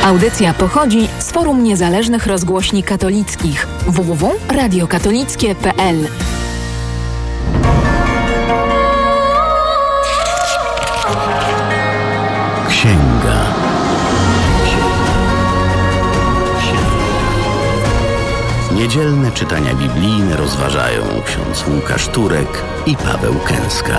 Audycja pochodzi z Forum Niezależnych Rozgłośni Katolickich www.radiokatolickie.pl. Księga. Niedzielne czytania biblijne rozważają ksiądz Łukasz Turek i Paweł Kęska.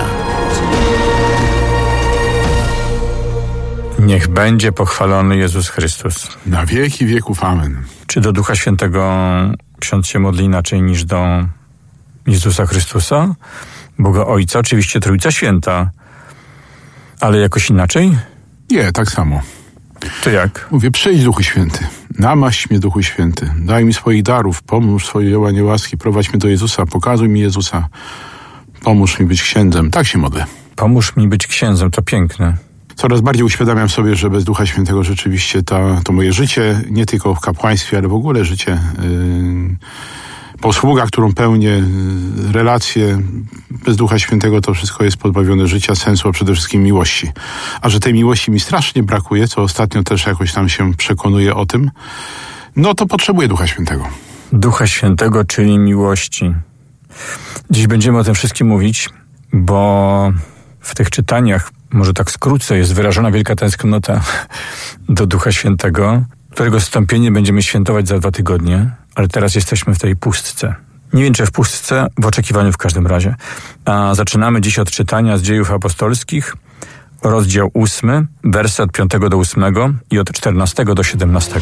Niech będzie pochwalony Jezus Chrystus. Na wieki wieków. Amen. Czy do Ducha Świętego ksiądz się modli inaczej niż do Jezusa Chrystusa? Boga Ojca, oczywiście Trójca Święta. Ale jakoś inaczej? Nie, tak samo. To jak? Mówię, przyjdź Duchu Święty, namaść mnie Duchu Święty, daj mi swoich darów, pomóż swoje działanie łaski, prowadź mnie do Jezusa, pokazuj mi Jezusa, pomóż mi być księdzem. Tak się modlę. Pomóż mi być księdzem, to piękne. Coraz bardziej uświadamiam sobie, że bez Ducha Świętego rzeczywiście to moje życie, nie tylko w kapłaństwie, ale w ogóle życie, posługa, którą pełnię, relacje, bez Ducha Świętego to wszystko jest pozbawione życia, sensu, a przede wszystkim miłości. A że tej miłości mi strasznie brakuje, co ostatnio też jakoś tam się przekonuję o tym, no to potrzebuję Ducha Świętego. Ducha Świętego, czyli miłości. Dziś będziemy o tym wszystkim mówić, bo w tych czytaniach, może tak skrócę, jest wyrażona wielka tęsknota do Ducha Świętego, którego zstąpienie będziemy świętować za 2 tygodnie, ale teraz jesteśmy w tej pustce. Nie wiem, czy w pustce, w oczekiwaniu w każdym razie. A zaczynamy dziś od czytania z Dziejów Apostolskich, rozdział 8, wersy od 5 do 8 i od 14 do 17.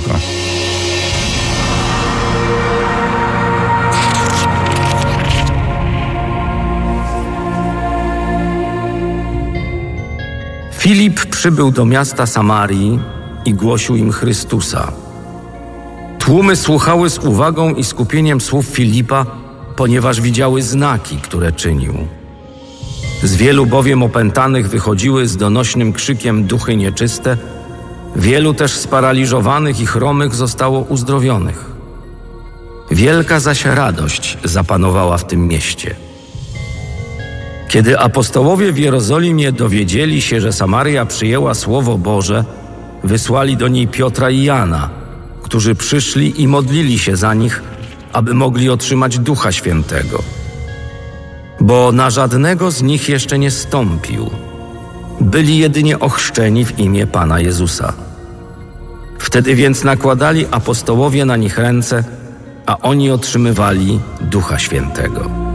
Filip przybył do miasta Samarii i głosił im Chrystusa. Tłumy słuchały z uwagą i skupieniem słów Filipa, ponieważ widziały znaki, które czynił. Z wielu bowiem opętanych wychodziły z donośnym krzykiem duchy nieczyste, wielu też sparaliżowanych i chromych zostało uzdrowionych. Wielka zaś radość zapanowała w tym mieście. Kiedy apostołowie w Jerozolimie dowiedzieli się, że Samaria przyjęła Słowo Boże, wysłali do niej Piotra i Jana, którzy przyszli i modlili się za nich, aby mogli otrzymać Ducha Świętego. Bo na żadnego z nich jeszcze nie zstąpił. Byli jedynie ochrzczeni w imię Pana Jezusa. Wtedy więc nakładali apostołowie na nich ręce, a oni otrzymywali Ducha Świętego.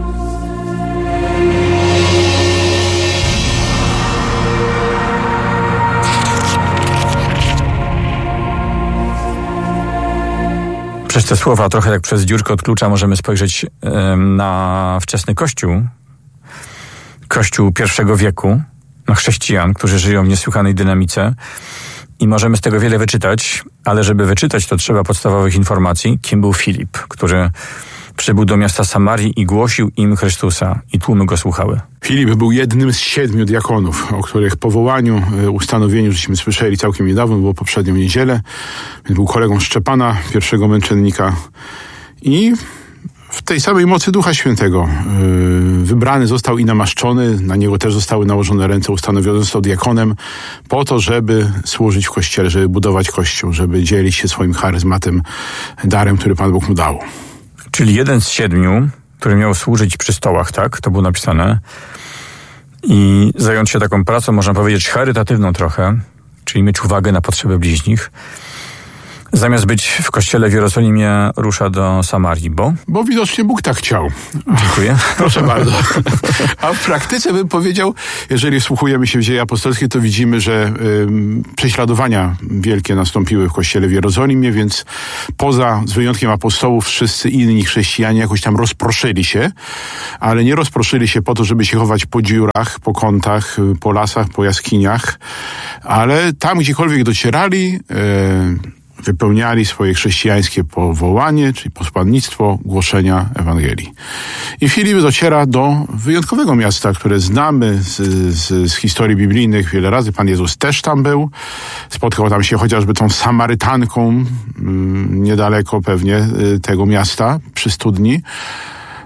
Przez te słowa, trochę jak przez dziurkę od klucza, możemy spojrzeć na wczesny Kościół. Kościół I wieku, na chrześcijan, którzy żyją w niesłychanej dynamice i możemy z tego wiele wyczytać, ale żeby wyczytać, to trzeba podstawowych informacji. Kim był Filip, który przybył do miasta Samarii i głosił im Chrystusa i tłumy go słuchały. Filip był jednym z 7 diakonów, o których powołaniu, ustanowieniu, żeśmy słyszeli całkiem niedawno, było poprzednią niedzielę. Był kolegą Szczepana, pierwszego męczennika i w tej samej mocy Ducha Świętego wybrany został i namaszczony, na niego też zostały nałożone ręce, ustanowiony został diakonem po to, żeby służyć w Kościele, żeby budować Kościół, żeby dzielić się swoim charyzmatem, darem, który Pan Bóg mu dał. Czyli 1 z 7, który miał służyć przy stołach, tak? To było napisane. I zająć się taką pracą, można powiedzieć, charytatywną trochę, czyli mieć uwagę na potrzeby bliźnich. Zamiast być w kościele w Jerozolimie, rusza do Samarii, bo widocznie Bóg tak chciał. Dziękuję. Proszę bardzo. A w praktyce bym powiedział, jeżeli wsłuchujemy się w dzieje apostolskie, to widzimy, że prześladowania wielkie nastąpiły w kościele w Jerozolimie, więc z wyjątkiem apostołów, wszyscy inni chrześcijanie jakoś tam rozproszyli się, ale nie rozproszyli się po to, żeby się chować po dziurach, po kątach, po lasach, po jaskiniach, ale tam, gdziekolwiek docierali, wypełniali swoje chrześcijańskie powołanie, czyli posłannictwo głoszenia Ewangelii. I Filip dociera do wyjątkowego miasta, które znamy z historii biblijnych wiele razy. Pan Jezus też tam był. Spotkał tam się chociażby tą Samarytanką, niedaleko pewnie tego miasta, przy studni.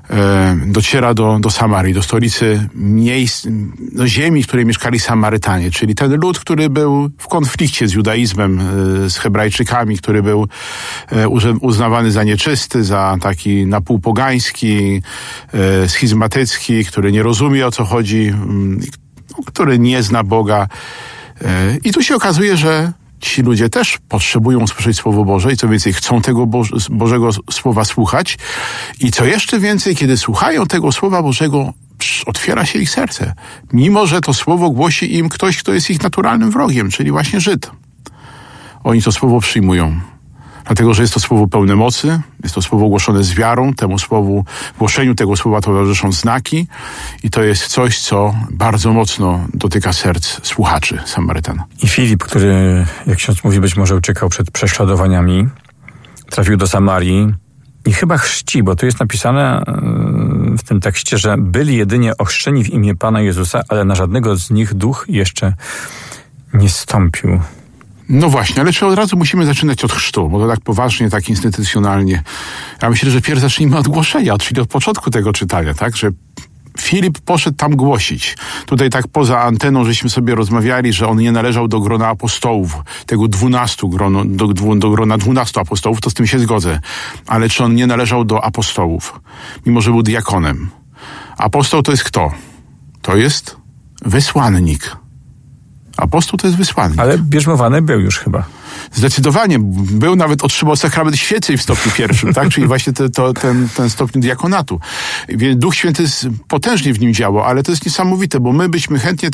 dociera do Samarii, do stolicy ziemi, w której mieszkali Samarytanie, czyli ten lud, który był w konflikcie z judaizmem, z Hebrajczykami, który był uznawany za nieczysty, za taki napółpogański, schizmatycki, który nie rozumie, o co chodzi, który nie zna Boga. I tu się okazuje, że ci ludzie też potrzebują usłyszeć Słowo Boże i co więcej, chcą tego Bożego Słowa słuchać. I co jeszcze więcej, kiedy słuchają tego Słowa Bożego, otwiera się ich serce. Mimo że to Słowo głosi im ktoś, kto jest ich naturalnym wrogiem, czyli właśnie Żyd. Oni to Słowo przyjmują. Dlatego, że jest to Słowo pełne mocy, jest to Słowo głoszone z wiarą, głoszeniu tego Słowa towarzyszą znaki i to jest coś, co bardzo mocno dotyka serc słuchaczy Samarytan. I Filip, który, jak ksiądz mówi, być może uciekał przed prześladowaniami, trafił do Samarii i chyba chrzci, bo tu jest napisane w tym tekście, że byli jedynie ochrzczeni w imię Pana Jezusa, ale na żadnego z nich duch jeszcze nie zstąpił. No właśnie, ale czy od razu musimy zaczynać od chrztu, bo to tak poważnie, tak instytucjonalnie. Ja myślę, że pierw zacznijmy od głoszenia, czyli od początku tego czytania, tak, że Filip poszedł tam głosić. Tutaj tak poza anteną, żeśmy sobie rozmawiali, że on nie należał do grona apostołów, tego 12 do grona 12 apostołów, to z tym się zgodzę. Ale czy on nie należał do apostołów, mimo że był diakonem? Apostoł to jest kto? To jest wysłannik. Apostoł to jest wysłannik. Ale bierzmowany był już chyba. Zdecydowanie. Był, nawet otrzymał sakrament święceń w stopniu pierwszym, tak? Czyli właśnie ten stopień diakonatu. Więc Duch Święty potężnie w nim działał, ale to jest niesamowite, bo my byśmy chętnie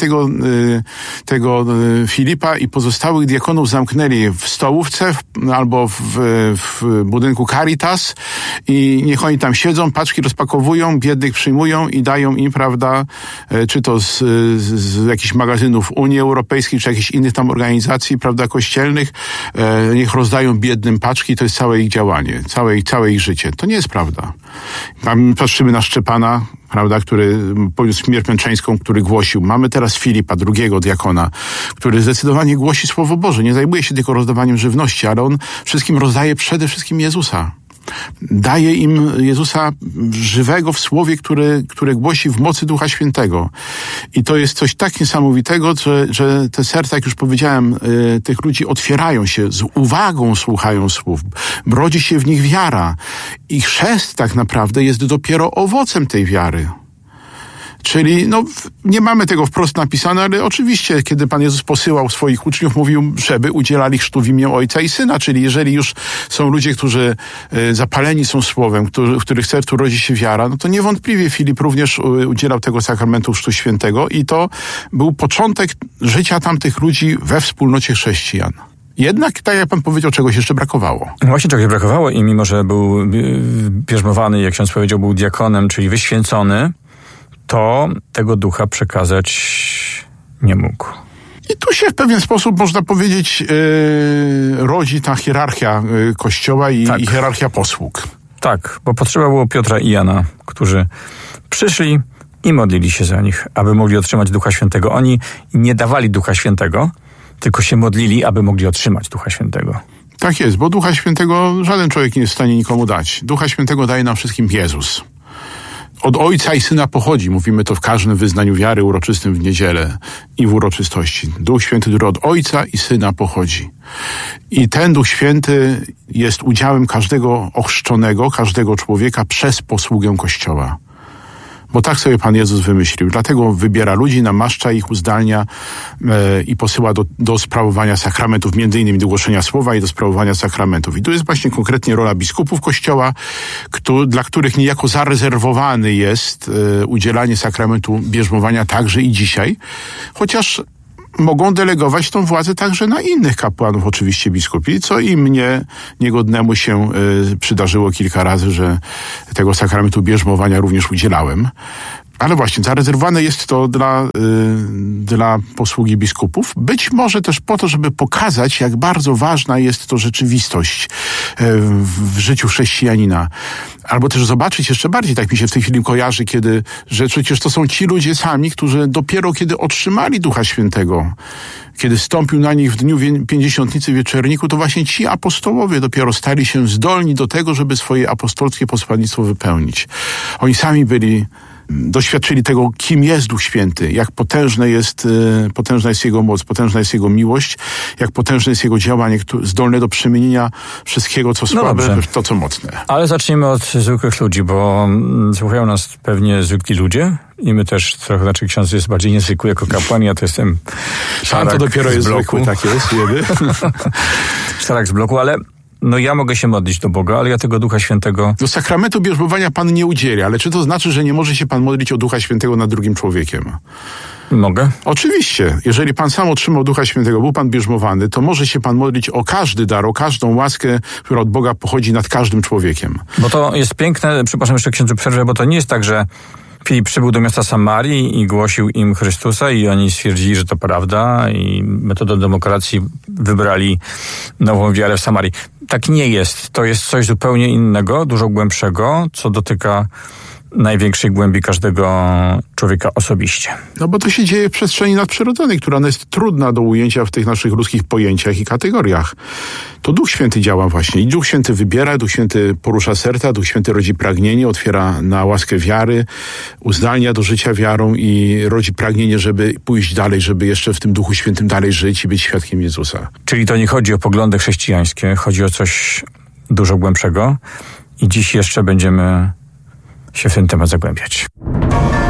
tego Filipa i pozostałych diakonów zamknęli w stołówce albo w budynku Caritas i niech oni tam siedzą, paczki rozpakowują, biednych przyjmują i dają im, prawda, czy to z jakichś magazynów Unii Europejskiej, czy jakichś innych tam organizacji, prawda, kościelnych, niech rozdają biednym paczki, to jest całe ich działanie, całe ich życie. To nie jest prawda. Patrzymy na Szczepana, prawda, który poniósł śmierć męczeńską, który głosił. Mamy teraz Filipa, drugiego diakona, który zdecydowanie głosi Słowo Boże. Nie zajmuje się tylko rozdawaniem żywności, ale on wszystkim rozdaje przede wszystkim Jezusa. Daje im Jezusa żywego w słowie, które głosi w mocy Ducha Świętego. I to jest coś tak niesamowitego, że te serca, jak już powiedziałem, tych ludzi otwierają się, z uwagą słuchają słów. Rodzi się w nich wiara. I chrzest tak naprawdę jest dopiero owocem tej wiary. Czyli, nie mamy tego wprost napisane, ale oczywiście, kiedy Pan Jezus posyłał swoich uczniów, mówił, żeby udzielali chrztu w imię Ojca i Syna. Czyli jeżeli już są ludzie, którzy zapaleni są Słowem, w których sercu rodzi się wiara, no to niewątpliwie Filip również udzielał tego sakramentu Chrztu Świętego i to był początek życia tamtych ludzi we wspólnocie chrześcijan. Jednak, tak jak Pan powiedział, czegoś jeszcze brakowało. Właśnie czegoś brakowało i mimo, że był bierzmowany, jak ksiądz powiedział, był diakonem, czyli wyświęcony, to tego ducha przekazać nie mógł. I tu się w pewien sposób, można powiedzieć, rodzi ta hierarchia Kościoła i hierarchia posług. Tak, bo potrzeba było Piotra i Jana, którzy przyszli i modlili się za nich, aby mogli otrzymać Ducha Świętego. Oni nie dawali Ducha Świętego, tylko się modlili, aby mogli otrzymać Ducha Świętego. Tak jest, bo Ducha Świętego żaden człowiek nie jest w stanie nikomu dać. Ducha Świętego daje nam wszystkim Jezus. Od Ojca i Syna pochodzi. Mówimy to w każdym wyznaniu wiary uroczystym w niedzielę i w uroczystości. Duch Święty, który od Ojca i Syna pochodzi. I ten Duch Święty jest udziałem każdego ochrzczonego, każdego człowieka przez posługę Kościoła. Bo tak sobie Pan Jezus wymyślił. Dlatego wybiera ludzi, namaszcza ich, uzdalnia i posyła do sprawowania sakramentów, między innymi do głoszenia słowa i do sprawowania sakramentów. I tu jest właśnie konkretnie rola biskupów Kościoła, dla których niejako zarezerwowany jest udzielanie sakramentu bierzmowania także i dzisiaj. Chociaż mogą delegować tą władzę także na innych kapłanów, oczywiście biskupi, co i mnie niegodnemu się przydarzyło kilka razy, że tego sakramentu bierzmowania również udzielałem. Ale właśnie, zarezerwowane jest to dla posługi biskupów. Być może też po to, żeby pokazać, jak bardzo ważna jest to rzeczywistość w życiu chrześcijanina. Albo też zobaczyć jeszcze bardziej, tak mi się w tej chwili kojarzy, że przecież to są ci ludzie sami, którzy dopiero kiedy otrzymali Ducha Świętego, kiedy stąpił na nich w dniu Pięćdziesiątnicy Wieczerniku, to właśnie ci apostołowie dopiero stali się zdolni do tego, żeby swoje apostolskie posłannictwo wypełnić. Oni sami doświadczyli tego, kim jest Duch Święty, jak potężna jest Jego moc, potężna jest Jego miłość, jak potężne jest Jego działanie, zdolne do przemienienia wszystkiego, co słabe, w to, co mocne. Ale zacznijmy od zwykłych ludzi, bo słuchają nas pewnie zwykli ludzie i my też trochę, znaczy ksiądz jest bardziej niezwykły jako kapłan, ja to jestem Pan to dopiero jest zwykły, tak jest, wiemy. Szarak z bloku, ale ja mogę się modlić do Boga, ale ja tego Ducha Świętego... Do sakramentu bierzmowania Pan nie udzieli, ale czy to znaczy, że nie może się Pan modlić o Ducha Świętego nad drugim człowiekiem? Mogę? Oczywiście. Jeżeli Pan sam otrzymał Ducha Świętego, był Pan bierzmowany, to może się Pan modlić o każdy dar, o każdą łaskę, która od Boga pochodzi nad każdym człowiekiem. Bo to jest piękne, przepraszam jeszcze księdzu przerwę, bo to nie jest tak, że Filip przybył do miasta Samarii i głosił im Chrystusa i oni stwierdzili, że to prawda i metodą demokracji wybrali nową wiarę w Samarii. Tak nie jest. To jest coś zupełnie innego, dużo głębszego, co dotyka największej głębi każdego człowieka osobiście. No bo to się dzieje w przestrzeni nadprzyrodzonej, która jest trudna do ujęcia w tych naszych ludzkich pojęciach i kategoriach. To Duch Święty działa właśnie. I Duch Święty wybiera, Duch Święty porusza serca, Duch Święty rodzi pragnienie, otwiera na łaskę wiary, uzdalnia do życia wiarą i rodzi pragnienie, żeby pójść dalej, żeby jeszcze w tym Duchu Świętym dalej żyć i być świadkiem Jezusa. Czyli to nie chodzi o poglądy chrześcijańskie, chodzi o coś dużo głębszego i dziś jeszcze będziemy się w ten temat zagłębiać.